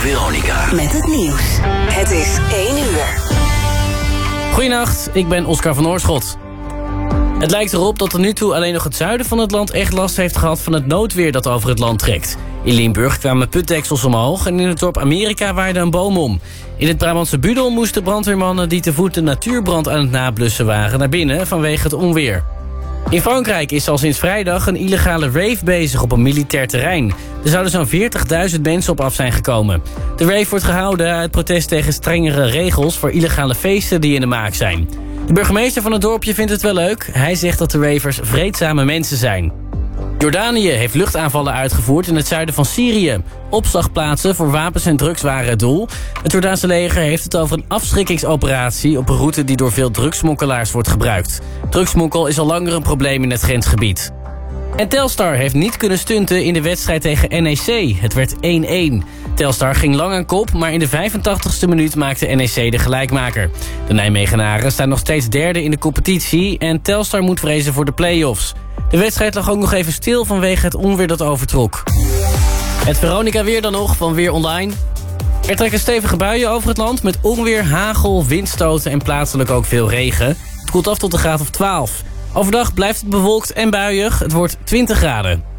Veronica. Met het nieuws. Het is 1 uur. Goedenacht, ik ben Oscar van Oorschot. Het lijkt erop dat tot nu toe alleen nog het zuiden van het land echt last heeft gehad van het noodweer dat over het land trekt. In Limburg kwamen putdeksels omhoog en in het dorp Amerika waaide een boom om. In het Brabantse Budel moesten brandweermannen die te voet de natuurbrand aan het nablussen waren naar binnen vanwege het onweer. In Frankrijk is al sinds vrijdag een illegale rave bezig op een militair terrein. Er zouden zo'n 40.000 mensen op af zijn gekomen. De rave wordt gehouden uit protest tegen strengere regels voor illegale feesten die in de maak zijn. De burgemeester van het dorpje vindt het wel leuk. Hij zegt dat de ravers vreedzame mensen zijn. Jordanië heeft luchtaanvallen uitgevoerd in het zuiden van Syrië. Opslagplaatsen voor wapens en drugs waren het doel. Het Jordaanse leger heeft het over een afschrikkingsoperatie op een route die door veel drugssmokkelaars wordt gebruikt. Drugsmokkel is al langer een probleem in het grensgebied. En Telstar heeft niet kunnen stunten in de wedstrijd tegen NEC. Het werd 1-1. Telstar ging lang aan kop, maar in de 85ste minuut maakte NEC de gelijkmaker. De Nijmegenaren staan nog steeds derde in de competitie en Telstar moet vrezen voor de play-offs. De wedstrijd lag ook nog even stil vanwege het onweer dat overtrok. Het Veronica weer dan nog van Weer Online. Er trekken stevige buien over het land met onweer, hagel, windstoten en plaatselijk ook veel regen. Het koelt af tot een graad of 12. Overdag blijft het bewolkt en buiig. Het wordt 20 graden.